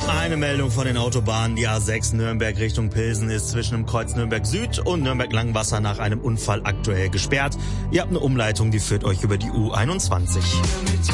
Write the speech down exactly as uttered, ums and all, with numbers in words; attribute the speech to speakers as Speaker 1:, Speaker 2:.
Speaker 1: Eine Meldung von den Autobahnen. Die A sechs Nürnberg Richtung Pilsen ist zwischen dem Kreuz Nürnberg Süd und Nürnberg Langwasser nach einem Unfall aktuell gesperrt. Ihr habt eine Umleitung, die führt euch über die U einundzwanzig.